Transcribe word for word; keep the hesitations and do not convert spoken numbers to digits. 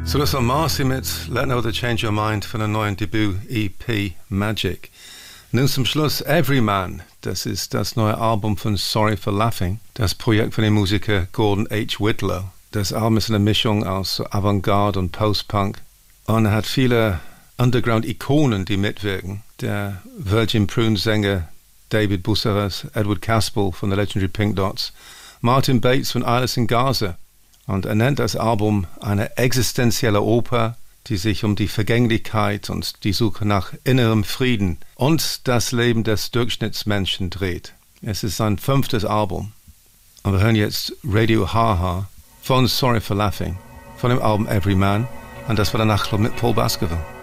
So das war Marcy mit Let No Other Change Your Mind von der neuen Debüt-E P Magic. Nun zum Schluss Everyman. Das ist das neue Album von Sorry for Laughing, das Projekt von dem Musiker Gordon H. Whitlow. Das Album ist eine Mischung aus Avantgarde und Post-Punk und er hat viele Underground-Ikonen, die mitwirken. Der Virgin Prunes-Sänger David Bussaras, Edward Caspel von der Legendary Pink Dots, Martin Bates von Alice in Gaza. Und er nennt das Album eine existenzielle Oper, die sich um die Vergänglichkeit und die Suche nach innerem Frieden und das Leben des Durchschnittsmenschen dreht. Es ist sein fünftes Album. Und wir hören jetzt Radio Haha von Sorry for Laughing, von dem Album Everyman. Und das war der Nachtclub mit Paul Baskerville.